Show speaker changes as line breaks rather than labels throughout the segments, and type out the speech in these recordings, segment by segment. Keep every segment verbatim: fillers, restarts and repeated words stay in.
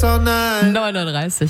Sonne.
neun Uhr dreißig.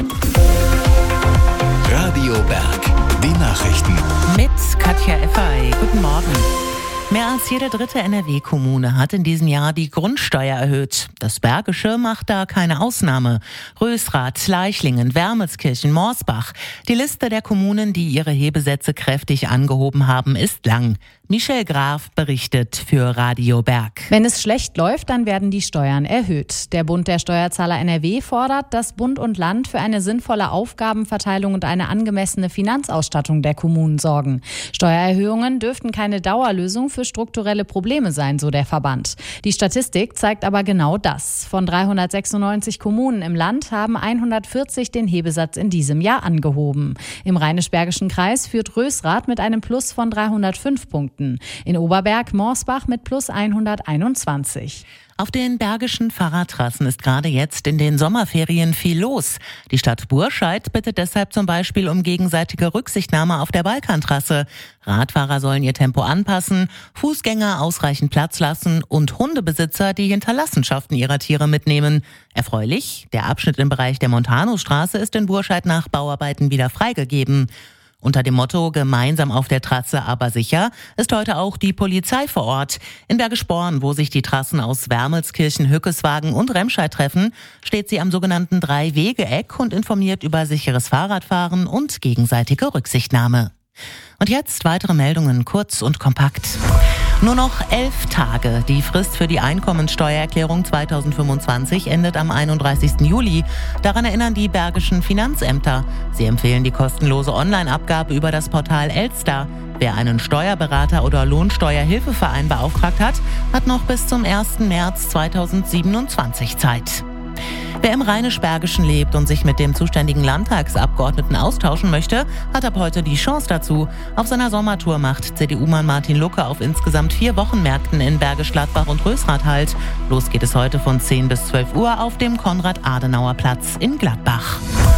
Radio Berg, die Nachrichten.
Mit Katja Effery. Guten Morgen. Mehr als jede dritte N R W-Kommune hat in diesem Jahr die Grundsteuer erhöht. Das Bergische macht da keine Ausnahme. Rösrath, Leichlingen, Wermelskirchen, Morsbach. Die Liste der Kommunen, die ihre Hebesätze kräftig angehoben haben, ist lang. Michelle Graf berichtet für Radio Berg.
Wenn es schlecht läuft, dann werden die Steuern erhöht. Der Bund der Steuerzahler N R W fordert, dass Bund und Land für eine sinnvolle Aufgabenverteilung und eine angemessene Finanzausstattung der Kommunen sorgen. Steuererhöhungen dürften keine Dauerlösung für strukturelle Probleme sein, so der Verband. Die Statistik zeigt aber genau das. Von dreihundertsechsundneunzig Kommunen im Land haben hundertvierzig den Hebesatz in diesem Jahr angehoben. Im Rheinisch-Bergischen Kreis führt Rösrath mit einem Plus von dreihundertfünf Punkten. In Oberberg Morsbach mit plus hunderteinundzwanzig.
Auf den bergischen Fahrradtrassen ist gerade jetzt in den Sommerferien viel los. Die Stadt Burscheid bittet deshalb zum Beispiel um gegenseitige Rücksichtnahme auf der Balkantrasse. Radfahrer sollen ihr Tempo anpassen, Fußgänger ausreichend Platz lassen und Hundebesitzer die Hinterlassenschaften ihrer Tiere mitnehmen. Erfreulich, der Abschnitt im Bereich der Montanusstraße ist in Burscheid nach Bauarbeiten wieder freigegeben. Unter dem Motto »Gemeinsam auf der Trasse, aber sicher« ist heute auch die Polizei vor Ort. In Bergisch-Born, wo sich die Trassen aus Wermelskirchen, Hückeswagen und Remscheid treffen, steht sie am sogenannten Drei-Wege-Eck und informiert über sicheres Fahrradfahren und gegenseitige Rücksichtnahme. Und jetzt weitere Meldungen, kurz und kompakt. Nur noch elf Tage. Die Frist für die Einkommensteuererklärung zweitausendfünfundzwanzig endet am einunddreißigsten Juli. Daran erinnern die bergischen Finanzämter. Sie empfehlen die kostenlose Online-Abgabe über das Portal Elster. Wer einen Steuerberater oder Lohnsteuerhilfeverein beauftragt hat, hat noch bis zum ersten März zweitausendsiebenundzwanzig Zeit. Wer im Rheinisch-Bergischen lebt und sich mit dem zuständigen Landtagsabgeordneten austauschen möchte, hat ab heute die Chance dazu. Auf seiner Sommertour macht C D U-Mann Martin Lucke auf insgesamt vier Wochenmärkten in Bergisch Gladbach und Rösrath halt. Los geht es heute von zehn bis zwölf Uhr auf dem Konrad-Adenauer-Platz in Gladbach.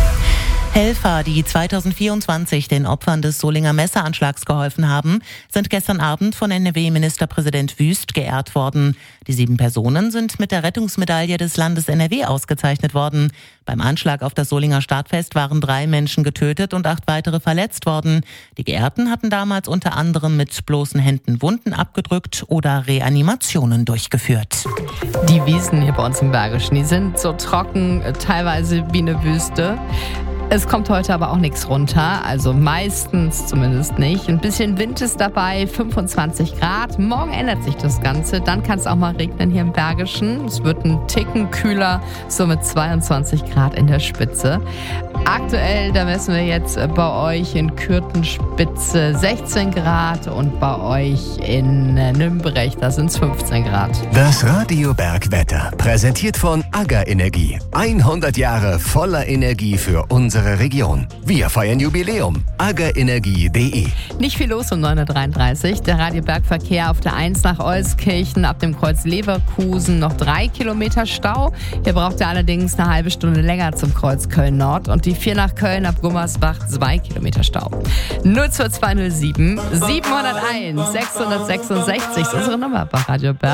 Helfer, die zweitausendvierundzwanzig den Opfern des Solinger Messeranschlags geholfen haben, sind gestern Abend von N R W-Ministerpräsident Wüst geehrt worden. Die sieben Personen sind mit der Rettungsmedaille des Landes N R W ausgezeichnet worden. Beim Anschlag auf das Solinger Stadtfest waren drei Menschen getötet und acht weitere verletzt worden. Die Geehrten hatten damals unter anderem mit bloßen Händen Wunden abgedrückt oder Reanimationen durchgeführt.
Die Wiesen hier bei uns im Bergischen, die sind so trocken, teilweise wie eine Wüste. Es kommt heute aber auch nichts runter, also meistens zumindest nicht. Ein bisschen Wind ist dabei, fünfundzwanzig Grad. Morgen ändert sich das Ganze, dann kann es auch mal regnen hier im Bergischen. Es wird ein Ticken kühler, so mit zweiundzwanzig Grad in der Spitze. Aktuell, da messen wir jetzt bei euch in Kürtenspitze sechzehn Grad und bei euch in Nümbrecht, da sind es fünfzehn Grad.
Das Radio Berg Wetter, präsentiert von AGA Energie. hundert Jahre voller Energie für unsere Region. Wir feiern Jubiläum. agaenergie punkt de.
Nicht viel los um neun Uhr dreiunddreißig. Der Radio Berg Verkehr auf der eins nach Euskirchen ab dem Kreuz Leverkusen noch drei Kilometer Stau. Hier braucht ihr allerdings eine halbe Stunde länger zum Kreuz Köln-Nord. Und die vier nach Köln ab Gummersbach zwei Kilometer Stau. null zwei zwei null sieben siebenhunderteins sechshundertsechsundsechzig ist unsere Nummer bei Radio Berg.